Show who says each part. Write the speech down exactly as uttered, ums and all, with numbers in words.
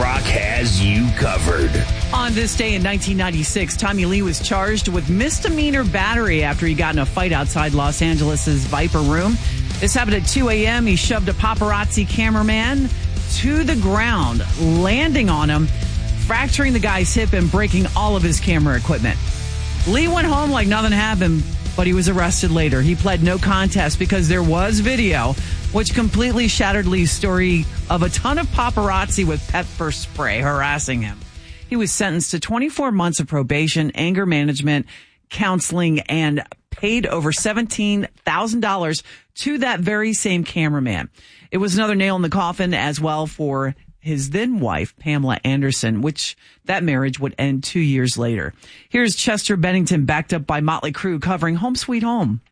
Speaker 1: Rock has you covered.
Speaker 2: On this day in nineteen ninety-six, Tommy Lee was charged with misdemeanor battery after he got in a fight outside Los Angeles' Viper Room. This happened at two a.m. He shoved a paparazzi cameraman to the ground, landing on him, fracturing the guy's hip and breaking all of his camera equipment. Lee went home like nothing happened, but he was arrested later. He pled no contest because there was video which completely shattered Lee's story of a ton of paparazzi with pepper spray harassing him. He was sentenced to twenty-four months of probation, anger management, counseling, and paid over seventeen thousand dollars to that very same cameraman. It was another nail in the coffin as well for his then wife, Pamela Anderson, which that marriage would end two years later. Here's Chester Bennington backed up by Motley Crue covering Home Sweet Home.